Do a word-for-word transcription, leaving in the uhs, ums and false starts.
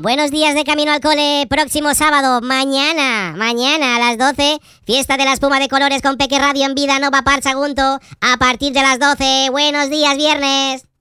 Buenos días de camino al cole, próximo sábado, mañana, mañana a las doce, fiesta de la espuma de colores con Peque Radio en Vida Nova Par Sagunto, a partir de las doce. Buenos días, viernes.